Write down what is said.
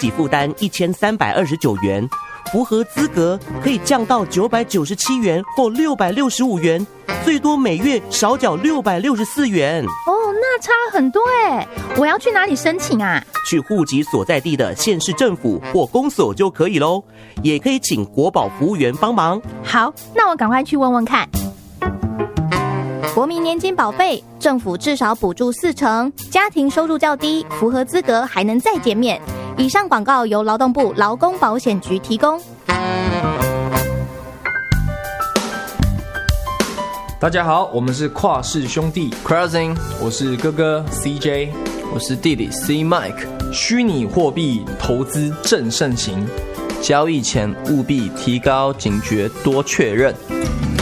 己负担1329元，符合资格可以降到997元或665元，最多每月少缴664元。 哦，那差很多耶！我要去哪里申请啊？ 去户籍所在地的县市政府或公所就可以咯，也可以请国保服务员帮忙。 好，那我赶快去问问看。国民年金保费，政府至少补助40%，家庭收入较低，符合资格还能再减免。以上广告由劳动部劳工保险局提供。 大家好，我们是跨世兄弟 Crossing， 我是哥哥 CJ， 我是弟弟 C Mike。 虚拟货币投资正盛行， 交易前务必提高警觉，多确认。